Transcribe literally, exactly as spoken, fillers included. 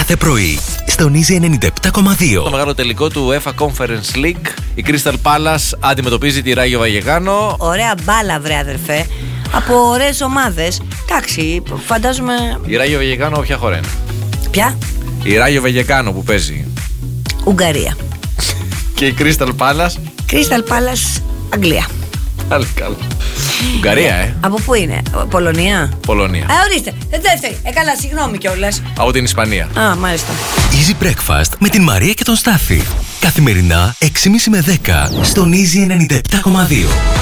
κάθε πρωί στον Easy ενενήντα επτά κόμμα δύο. Το μεγάλο τελικό του UEFA Conference League. Η Crystal Palace αντιμετωπίζει τη Rayo Vallecano. Ωραία μπάλα, βρε αδερφέ. Από ωραίες ομάδες. Εντάξει, φαντάζομαι. Η Rayo Vallecano ποια χώρα είναι? Ποια? Η Rayo Vallecano που παίζει. Ουγγαρία. Και η Crystal Palace. Crystal Palace, Αγγλία. Πάλι καλά. Ουγγαρία, ε. Από πού είναι, Πολωνία? Πολωνία. Α, ορίστε. Δεν φταίει. Έκανα συγγνώμη κιόλας. Από την Ισπανία. Α, μάλιστα. Easy Breakfast με την Μαρία και τον Στάφη. Καθημερινά έξι και μισή με δέκα στον Easy ενενήντα επτά κόμμα δύο.